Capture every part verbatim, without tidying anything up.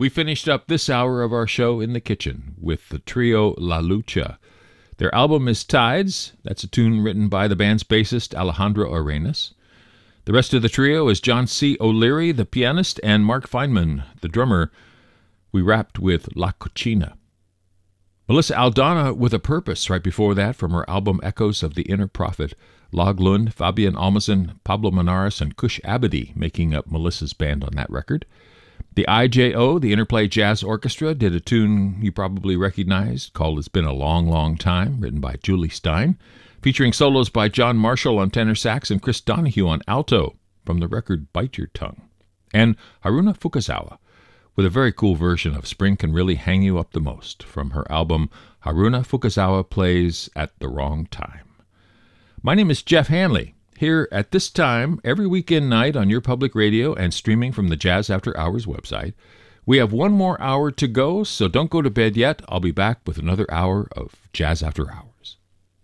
We finished up this hour of our show in the kitchen with the trio La Lucha. Their album is Tides. That's a tune written by the band's bassist Alejandro Arenas. The rest of the trio is John C. O'Leary, the pianist, and Mark Feynman, the drummer. We wrapped with La Cochina. Melissa Aldana with a Purpose right before that from her album Echoes of the Inner Prophet. Log Lund, Fabian Almazen, Pablo Monares, and Kush Abadi making up Melissa's band on that record. The I J O, the Interplay Jazz Orchestra, did a tune you probably recognized called It's Been a Long, Long Time, written by Julie Stein, featuring solos by John Marshall on tenor sax and Chris Donahue on alto from the record Bite Your Tongue. And Haruna Fukazawa with a very cool version of Spring Can Really Hang You Up the Most from her album Haruna Fukazawa Plays at the Wrong Time. My name is Jeff Hanley, here at this time every weekend night on your public radio and streaming from the Jazz After Hours website. We have one more hour to go, so don't go to bed yet. I'll be back with another hour of Jazz After Hours.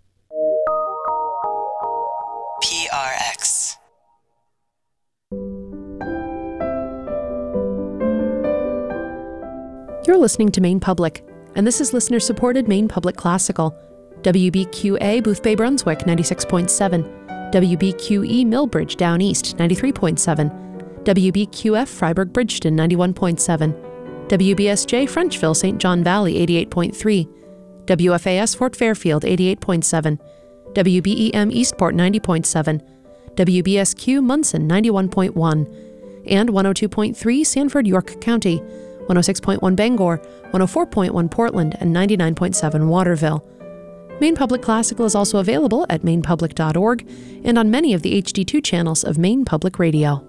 P R X. You're listening to Maine Public, and this is listener-supported Maine Public Classical. W B Q A Boothbay Brunswick, ninety-six point seven. W B Q E Millbridge Down East, ninety-three point seven. W B Q F Freiburg Bridgeton, ninety-one point seven. W B S J Frenchville Saint John Valley, eighty-eight point three. W F A S Fort Fairfield, eighty-eight point seven. W B E M Eastport, ninety point seven. W B S Q Munson, ninety-one point one. And one oh two point three Sanford, York County, one oh six point one Bangor, one oh four point one Portland, and ninety-nine point seven Waterville. Maine Public Classical is also available at maine public dot org and on many of the H D two channels of Maine Public Radio.